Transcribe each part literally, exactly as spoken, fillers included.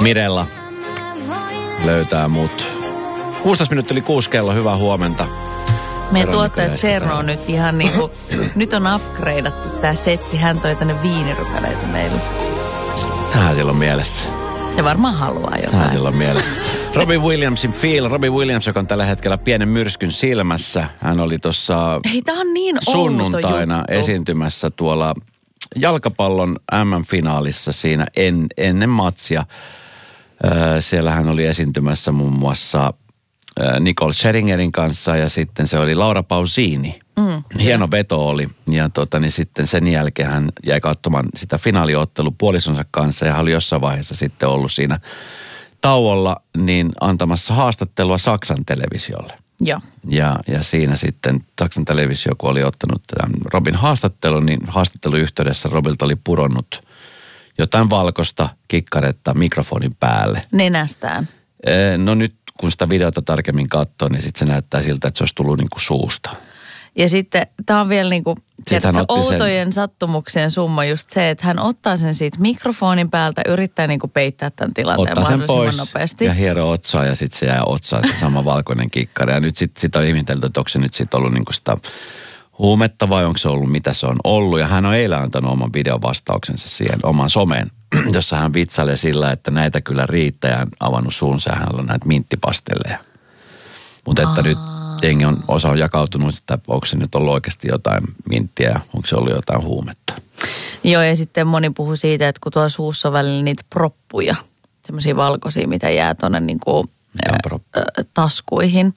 Mirella löytää mut. kuusitoista minuuttia yli kuusi kello, hyvää huomenta. Meidän tuottaja Tserno on nyt ihan niinku, nyt on upgradeattu tää setti. Hän toi tänne viinirypäleitä meille. Tähän sillä on mielessä. Ja varmaan haluaa jotain. Tähän sillä on mielessä. Robbie Williamsin feel. Robbie Williams, joka on tällä hetkellä pienen myrskyn silmässä. Hän oli tuossa Hei, tää on niin sunnuntaina esiintymässä tuolla jalkapallon äm äm-finaalissa siinä en, ennen matsia. Öö, siellä hän oli esiintymässä muun muassa Nicole Scherzingerin kanssa ja sitten se oli Laura Pausini. Mm, Hieno veto oli. Ja tota, niin sitten sen jälkeen hän jäi katsomaan sitä finaaliottelua puolisonsa kanssa ja hän oli jossain vaiheessa sitten ollut siinä tauolla niin antamassa haastattelua Saksan televisiolle. Joo. Ja, ja siinä sitten Saksan televisio, kun oli ottanut tämän Robin haastattelun, niin haastatteluyhteydessä Robilta oli puronnut jotain valkoista kikkaretta mikrofonin päälle. Nenästään. No nyt kun sitä videota tarkemmin katsoo, niin sitten se näyttää siltä, että se olisi tullut niin kuin suusta. Ja sitten tämä on vielä niin kuin, tiedätkö, outojen sen sattumuksien summa just se, että hän ottaa sen siitä mikrofonin päältä, yrittää niin kuin peittää tämän tilanteen ottaa sen pois nopeasti. Ja hiero otsaa ja sitten se jää otsaan se sama valkoinen kikkari. Ja nyt sitten sitä on ihmetelty, että onko se nyt sitten ollut niin kuin sitä huumetta vai onko se ollut, mitä se on ollut. Ja hän on eilen antanut oman videovastauksensa siihen oman someen, jossa hän vitsailee sillä, että näitä kyllä riittää ja avannut suunsa ja hänellä on näitä minttipastelleja. Mutta että nyt jengi on, osa on jakautunut, että onko se nyt ollut oikeasti jotain minttiä ja onko se ollut jotain huumetta. Joo, ja sitten moni puhuu siitä, että kun tuolla suussa on välillä niitä proppuja, semmoisia valkoisia, mitä jää tuonne niin kuin ö, ö, taskuihin.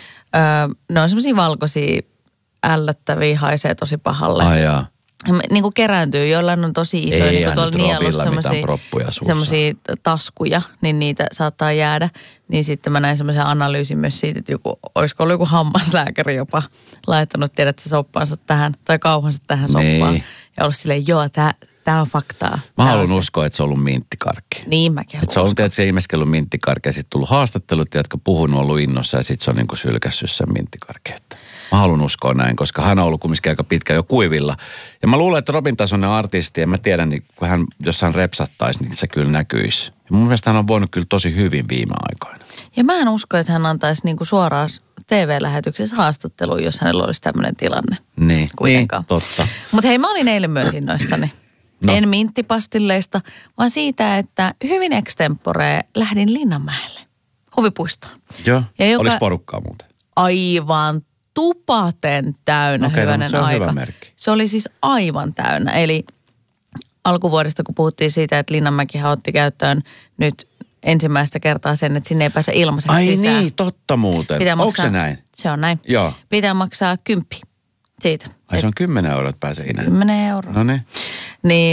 Ö, ne on semmoisia valkoisia, ällöttäviä, haisee tosi pahalle. Ai jaa. Niin kuin kerääntyy, joillain on tosi isoja, ei niin kuin tuolla nielussa semmoisia taskuja, niin niitä saattaa jäädä. Niin sitten mä näin semmoisen analyysin myös siitä, että joku, olisiko ollut joku hammaslääkäri jopa laittanut, tiedätkö, soppaansa tähän, tai kauhansa tähän niin soppaan. Ja ollut silleen, joo, tää, tää on faktaa. Mä haluan uskoa, että se on ollut minttikarkki. Niin mäkin haluan. Että se on, tiedätkö, se imeskellyt minttikarkki ja sitten tullut haastattelut, jotka puhunut, ollut innossa ja sitten se on niin kuin sylkässyt sen minttikarkki. Mä haluan uskoa näin, koska hän on ollut kumminkin aika pitkä jo kuivilla. Ja mä luulen, että Robin tasoinen artisti, ja mä tiedän, niin kun hän, jos hän repsattaisi, niin se kyllä näkyisi. Ja mun mielestä hän on voinut kyllä tosi hyvin viime aikoina. Ja mä en usko, että hän antaisi niinku suoraan T V-lähetyksessä haastatteluun, jos hänellä olisi tämmöinen tilanne. Niin, niin totta. Mutta hei, mä olin eilen myös innoissani. No. En minttipastilleista, vaan siitä, että hyvin extemporee lähdin Linnanmäelle, huvipuistoon. Joo, joka... olisi porukkaa muuten. Aivan tupaten täynnä, okay, hyvänen no, se on aika. hyvä merkki. Se oli siis aivan täynnä. Eli alkuvuodesta, kun puhuttiin siitä, että Linnanmäkihän otti käyttöön nyt ensimmäistä kertaa sen, että sinne ei pääse ilmaiseksi Ai sisään. Ai niin, totta muuten. Pitää Onko maksaa, se näin? Se on näin. Joo. Pitää maksaa kymppi siitä. Ai se on kymmenen euroa, että pääsee inään. Kymmenen euroa. No niin. Niin